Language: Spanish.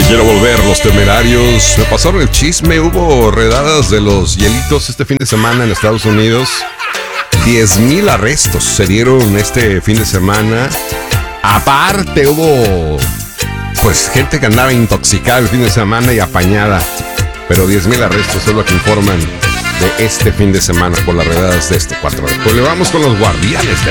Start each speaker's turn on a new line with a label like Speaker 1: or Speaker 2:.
Speaker 1: Quiero volver, Los Temerarios. Me pasaron el chisme, hubo redadas de los hielitos este fin de semana en Estados Unidos. 10,000 arrestos se dieron este fin de semana. Aparte hubo, pues, gente que andaba intoxicada el fin de semana y apañada. Pero 10,000 arrestos es lo que informan de este fin de semana por las redadas de este 4 de julio. Vamos con los guardianes.